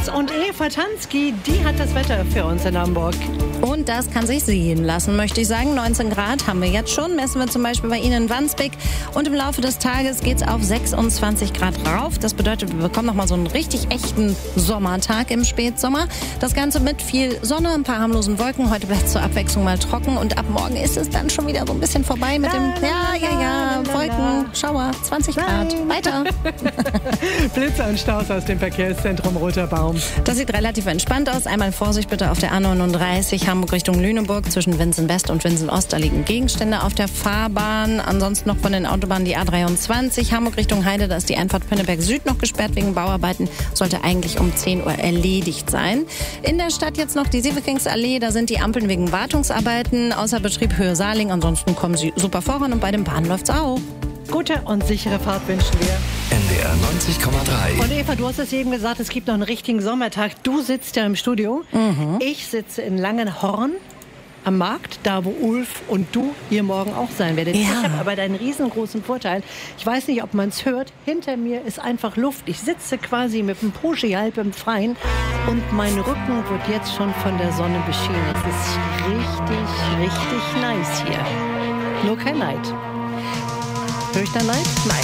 Schulz und Eva Tansky, die hat das Wetter für uns in Hamburg. Und das kann sich sehen lassen, möchte ich sagen. 19 Grad haben wir jetzt schon, messen wir zum Beispiel bei Ihnen in Wandsbek. Und im Laufe des Tages geht es auf 26 Grad rauf. Das bedeutet, wir bekommen nochmal so einen richtig echten Sommertag im Spätsommer. Das Ganze mit viel Sonne, ein paar harmlosen Wolken. Heute bleibt es zur Abwechslung mal trocken. Und ab morgen ist es dann schon wieder so ein bisschen vorbei mit dem, Wolken, Schauer, 20 Grad. Weiter. Blitze und Staus aus dem Verkehrszentrum Roter Baum. Das sieht relativ entspannt aus. Einmal Vorsicht bitte auf der A39 Hamburg Richtung Lüneburg zwischen Winsen West und Winsen Ost. Da liegen Gegenstände auf der Fahrbahn. Ansonsten noch von den Autobahnen die A23 Hamburg Richtung Heide. Da ist die Einfahrt Pönneberg Süd noch gesperrt wegen Bauarbeiten. Sollte eigentlich um 10 Uhr erledigt sein. In der Stadt jetzt noch die Sievekingsallee. Da sind die Ampeln wegen Wartungsarbeiten außer Betrieb Höhe Saarling. Ansonsten kommen sie super voran und bei den Bahnen läuft's auch. Gute und sichere Fahrt wünschen wir. NDR 90,3. Und Eva, du hast es eben gesagt, es gibt noch einen richtigen Sommertag. Du sitzt ja im Studio. Ich sitze in Langenhorn am Markt, da wo Ulf und du hier morgen auch sein werdet. Ja. Ich habe aber einen riesengroßen Vorteil. Ich weiß nicht, ob man es hört. Hinter mir ist einfach Luft. Ich sitze quasi mit dem Poschi halb im Freien und mein Rücken wird jetzt schon von der Sonne beschienen. Es ist richtig, richtig nice hier. Nur kein Neid. Höre ich da Neid? Nein.